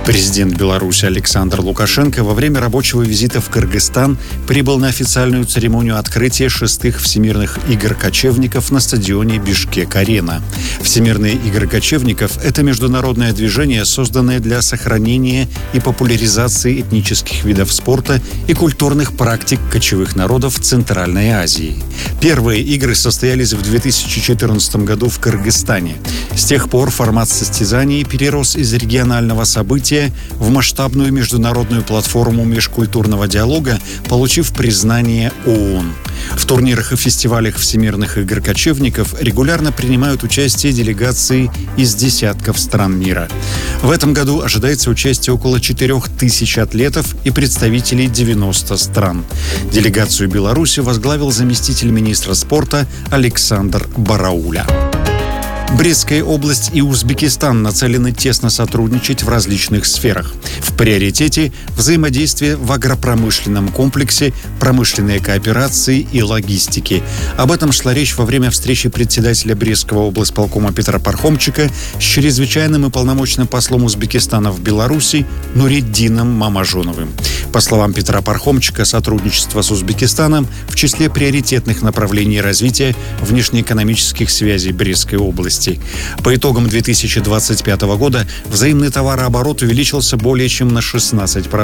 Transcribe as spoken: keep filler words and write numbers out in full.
Президент Беларуси Александр Лукашенко во время рабочего визита в Кыргызстан прибыл на официальную церемонию открытия шестых Всемирных игр кочевников на стадионе Бишкек-Арена. Всемирные игры кочевников – это международное движение, созданное для сохранения и популяризации этнических видов спорта и культурных практик кочевых народов Центральной Азии. Первые игры состоялись в две тысячи четырнадцатом году в Кыргызстане. С тех пор формат состязаний перерос из регионального события в масштабную международную платформу межкультурного диалога, получив признание ООН. В турнирах и фестивалях Всемирных игр кочевников регулярно принимают участие делегации из десятков стран мира. В этом году ожидается участие около четырех тысяч атлетов и представителей девяноста стран. Делегацию Беларуси возглавил заместитель министра спорта Александр Барауля. Брестская область и Узбекистан нацелены тесно сотрудничать в различных сферах. В приоритете взаимодействие в агропромышленном комплексе, промышленные кооперации и логистики. Об этом шла речь во время встречи председателя Брестского облсполкома Петра Пархомчика с чрезвычайным и полномочным послом Узбекистана в Беларуси Нуриддином Мамажоновым. По словам Петра Пархомчика, сотрудничество с Узбекистаном в числе приоритетных направлений развития внешнеэкономических связей Брестской области. По итогам две тысячи двадцать пятого года взаимный товарооборот увеличился более чем на шестнадцать процентов.